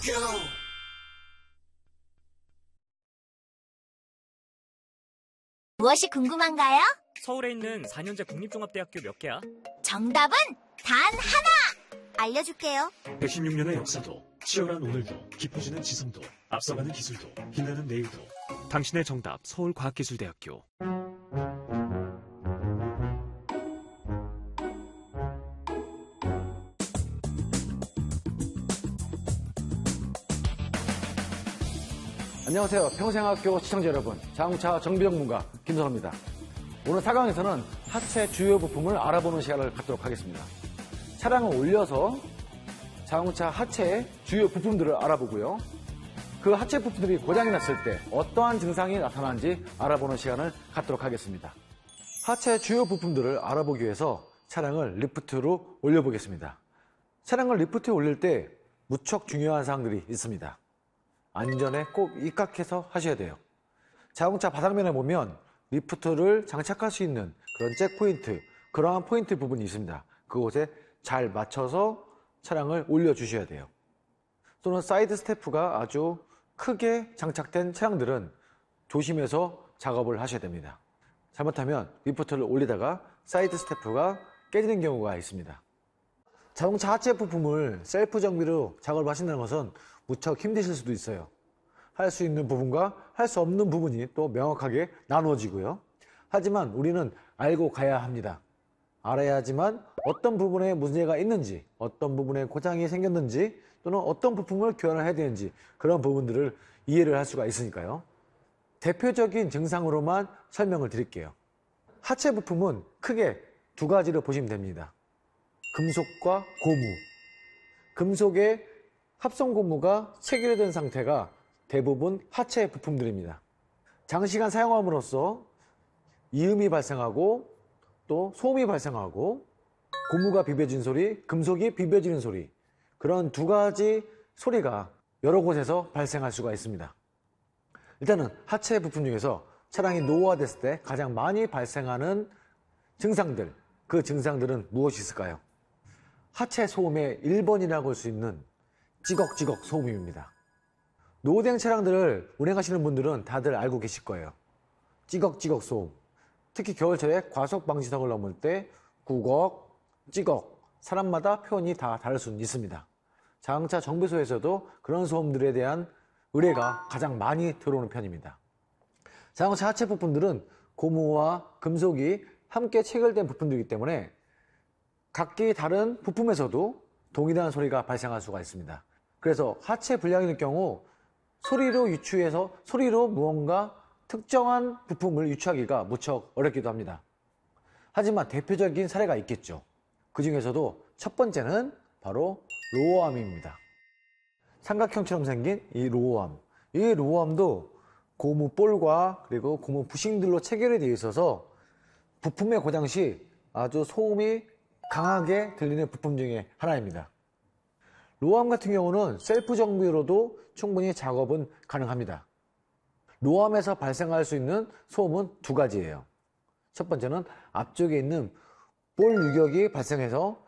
무엇이 궁금한가요? 서울에 있는 4년제 국립종합대학교 몇 개야? 정답은 단 하나! 알려줄게요. 116년의 역사도, 치열한 오늘도, 깊어지는 지성도, 앞서가는 기술도, 빛나는 내일도. 당신의 정답, 서울과학기술대학교. 안녕하세요. 평생학교 시청자 여러분. 자동차 정비전문가 김선호입니다. 오늘 4강에서는 하체 주요 부품을 알아보는 시간을 갖도록 하겠습니다. 차량을 올려서 자동차 하체의 주요 부품들을 알아보고요. 그 하체 부품들이 고장이 났을 때 어떠한 증상이 나타나는지 알아보는 시간을 갖도록 하겠습니다. 하체 주요 부품들을 알아보기 위해서 차량을 리프트로 올려보겠습니다. 차량을 리프트에 올릴 때 무척 중요한 사항들이 있습니다. 안전에 꼭 입각해서 하셔야 돼요. 자동차 바닥면에 보면 리프트를 장착할 수 있는 그런 잭포인트, 그러한 포인트 부분이 있습니다. 그곳에 잘 맞춰서 차량을 올려주셔야 돼요. 또는 사이드 스태프가 아주 크게 장착된 차량들은 조심해서 작업을 하셔야 됩니다. 잘못하면 리프트를 올리다가 사이드 스태프가 깨지는 경우가 있습니다. 자동차 하체 부품을 셀프 정비로 작업을 하신다는 것은 무척 힘드실 수도 있어요. 할 수 있는 부분과 할 수 없는 부분이 또 명확하게 나누어지고요. 하지만 우리는 알고 가야 합니다. 알아야지만 어떤 부분에 문제가 있는지, 어떤 부분에 고장이 생겼는지, 또는 어떤 부품을 교환을 해야 되는지 그런 부분들을 이해를 할 수가 있으니까요. 대표적인 증상으로만 설명을 드릴게요. 하체 부품은 크게 두 가지로 보시면 됩니다. 금속과 고무. 금속의 합성 고무가 체결된 상태가 대부분 하체 부품들입니다. 장시간 사용함으로써 이음이 발생하고 또 소음이 발생하고 고무가 비벼진 소리, 금속이 비벼지는 소리, 그런 두 가지 소리가 여러 곳에서 발생할 수가 있습니다. 일단은 하체 부품 중에서 차량이 노후화됐을 때 가장 많이 발생하는 증상들, 그 증상들은 무엇이 있을까요? 하체 소음의 1번이라고 할 수 있는 찌걱찌걱 소음입니다. 노후된 차량들을 운행하시는 분들은 다들 알고 계실 거예요. 찌걱찌걱 소음. 특히 겨울철에 과속 방지턱을 넘을 때 구걱, 찌걱, 사람마다 표현이 다 다를 수는 있습니다. 자동차 정비소에서도 그런 소음들에 대한 의뢰가 가장 많이 들어오는 편입니다. 자동차 하체 부품들은 고무와 금속이 함께 체결된 부품들이기 때문에 각기 다른 부품에서도 동일한 소리가 발생할 수가 있습니다. 그래서 하체 불량이 될 경우 소리로 유추해서 소리로 무언가 특정한 부품을 유추하기가 무척 어렵기도 합니다. 하지만 대표적인 사례가 있겠죠. 그 중에서도 첫 번째는 바로 로어암입니다. 삼각형처럼 생긴 이 로어암. 이 로어암도 고무 볼과 그리고 고무 부싱들로 체결이 되어 있어서 부품의 고장 시 아주 소음이 강하게 들리는 부품 중에 하나입니다. 로어암 같은 경우는 셀프 정비로도 충분히 작업은 가능합니다. 로어암에서 발생할 수 있는 소음은 두 가지예요. 첫 번째는 앞쪽에 있는 볼 유격이 발생해서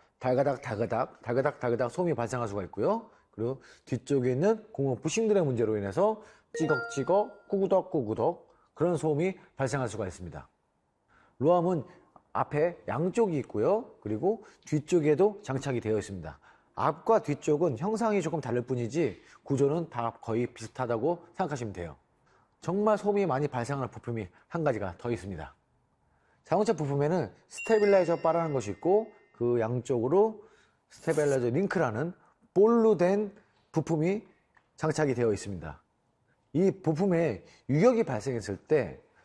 달가닥 소음이 발생할 수가 있고요. 그리고 뒤쪽에 있는 고무 부싱들의 문제로 인해서 찌걱찌걱, 꾸구덕 그런 소음이 발생할 수가 있습니다. 로어암은 앞에 양쪽이 있고요. 그리고 뒤쪽에도 장착이 되어 있습니다. 앞과 뒤쪽은 형상이 조금 다를 뿐이지 구조는 다 거의 비슷하다고 생각하시면 돼요. 정말 소음이 많이 발생하는 부품이 한 가지가 더 있습니다. 자동차 부품에는 스테빌라이저 바라는 것이 있고 그 양쪽으로 스테빌라이저 링크라는 볼로 된 부품이 장착이 되어 있습니다. 이 부품에 유격이 발생했을 때